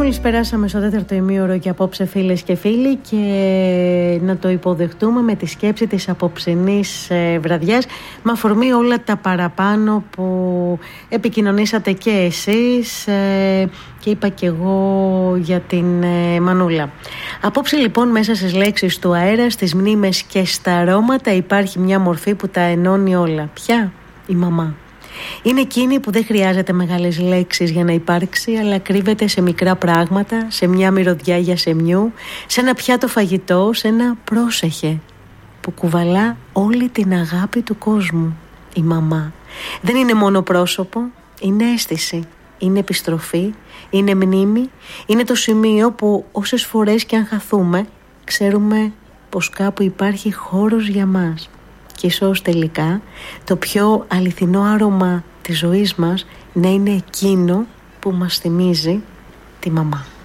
Μόλις περάσαμε στο 4ο ημίωρο και απόψε, φίλες και φίλοι, και να το υποδεχτούμε με τη σκέψη της απόψινής βραδιάς, με αφορμή όλα τα παραπάνω που επικοινωνήσατε και εσείς και είπα και εγώ για την Μανούλα. Απόψε λοιπόν, μέσα στις λέξεις του αέρα, στις μνήμες και στα αρώματα υπάρχει μια μορφή που τα ενώνει όλα. Ποια? Η μαμά. Είναι εκείνη που δεν χρειάζεται μεγάλες λέξεις για να υπάρξει, αλλά κρύβεται σε μικρά πράγματα, σε μια μυρωδιά γιασεμιού, σε ένα πιάτο φαγητό, σε ένα πρόσεχε που κουβαλά όλη την αγάπη του κόσμου. Η μαμά δεν είναι μόνο πρόσωπο, είναι αίσθηση, είναι επιστροφή, είναι μνήμη, είναι το σημείο που όσες φορές και αν χαθούμε, ξέρουμε πως κάπου υπάρχει χώρος για μας. Και ίσως τελικά το πιο αληθινό άρωμα της ζωής μας να είναι εκείνο που μας θυμίζει τη μαμά.